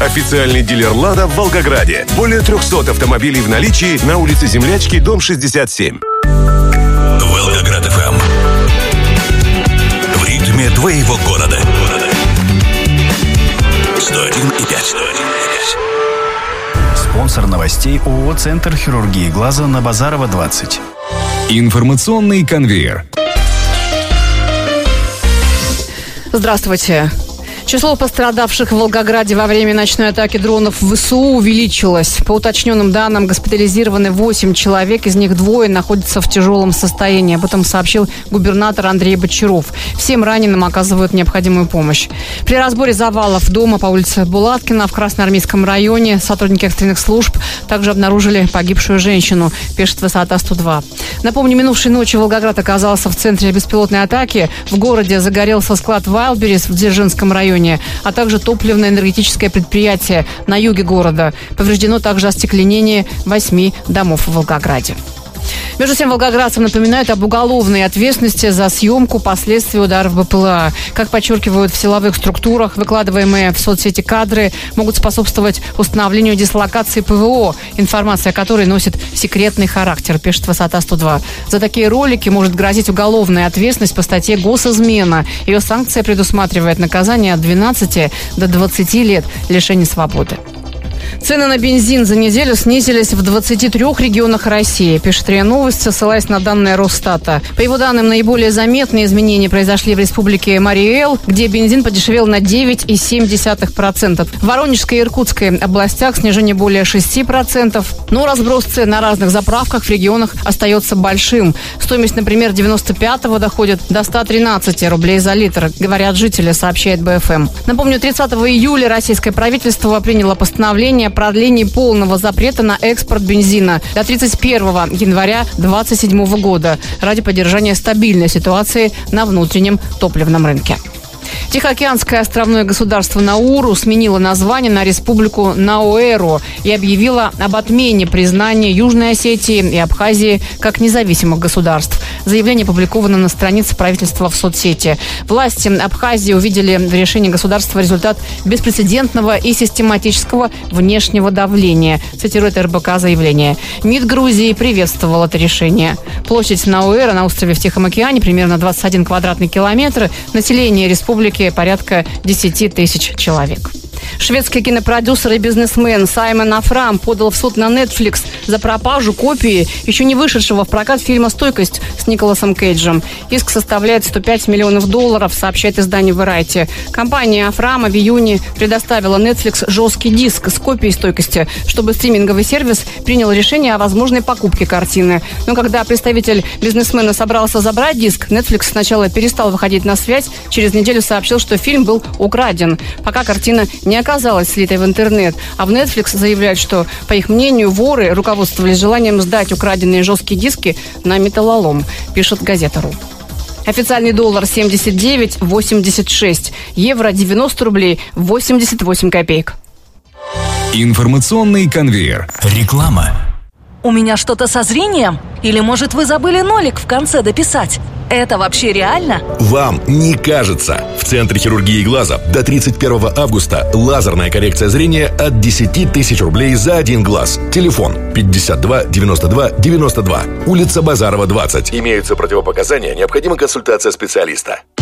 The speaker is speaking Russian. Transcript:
Официальный дилер «Лада» в Волгограде. Более 300 автомобилей в наличии на улице Землячки, дом 67. Волгоград ФМ. В ритме твоего города. 101,5. Спонсор новостей ООО «Центр хирургии глаза» на Базарова, 20. Информационный конвейер. Здравствуйте. Число пострадавших в Волгограде во время ночной атаки дронов ВСУ увеличилось. По уточненным данным, госпитализированы 8 человек, из них 2 находятся в тяжелом состоянии. Об этом сообщил губернатор Андрей Бочаров. Всем раненым оказывают необходимую помощь. При разборе завалов дома по улице Булаткина в Красноармейском районе сотрудники экстренных служб также обнаружили погибшую женщину, пишет Высота 102. Напомню, минувшей ночью Волгоград оказался в центре беспилотной атаки. В городе загорелся склад «Вайлдберрис» в Дзержинском районе, а также топливно-энергетическое предприятие на юге города. Повреждено также остекление 8 домов в Волгограде. Между тем, волгоградцам напоминают об уголовной ответственности за съемку последствий ударов БПЛА. Как подчеркивают в силовых структурах, выкладываемые в соцсети кадры могут способствовать установлению дислокации ПВО, информация о которой носит секретный характер, пишет Высота 102. За такие ролики может грозить уголовная ответственность по статье «Госизмена». Ее санкция предусматривает наказание от 12 до 20 лет лишения свободы. Цены на бензин за неделю снизились в 23 регионах России, пишет РИА Новости, ссылаясь на данные Росстата. По его данным, наиболее заметные изменения произошли в республике Марий-Эл, где бензин подешевел на 9,7%. В Воронежской и Иркутской областях снижение более 6%. Но разброс цен на разных заправках в регионах остается большим. Стоимость, например, 95-го доходит до 113 рублей за литр, говорят жители, сообщает БФМ. Напомню, 30 июля российское правительство приняло постановление о продлении полного запрета на экспорт бензина до 31 января 2027 года ради поддержания стабильной ситуации на внутреннем топливном рынке. Тихоокеанское островное государство Науру сменило название на республику Науэру и объявило об отмене признания Южной Осетии и Абхазии как независимых государств. Заявление опубликовано на странице правительства в соцсети. Власти Абхазии увидели в решении государства результат беспрецедентного и систематического внешнего давления, цитирует РБК заявление. МИД Грузии приветствовал это решение. Площадь Науэра на острове в Тихом океане примерно 21 квадратный километр. Население республики порядка 10 тысяч человек. Шведский кинопродюсер и бизнесмен Саймон Афрам подал в суд на Netflix за пропажу копии еще не вышедшего в прокат фильма «Стойкость» с Николасом Кейджем. Иск составляет $105 миллионов, сообщает издание Variety. Компания Афрама в июне предоставила Netflix жесткий диск с копией «Стойкости», чтобы стриминговый сервис принял решение о возможной покупке картины. Но когда представитель бизнесмена собрался забрать диск, Netflix сначала перестал выходить на связь, через неделю сообщил, что фильм был украден, пока картина не оказалась слитой в интернет. А в Netflix заявляют, что, по их мнению, воры руководствовались желанием сдать украденные жесткие диски на металлолом, пишет газета.ру. Официальный доллар 79,86, евро 90 рублей 88 копеек. Информационный конвейер. Реклама. У меня что-то со зрением? Или, может, вы забыли нолик в конце дописать? Это вообще реально? Вам не кажется. В Центре хирургии глаза до 31 августа лазерная коррекция зрения от 10 тысяч рублей за один глаз. Телефон 52 92 92. Улица Базарова, 20. Имеются противопоказания, необходима консультация специалиста.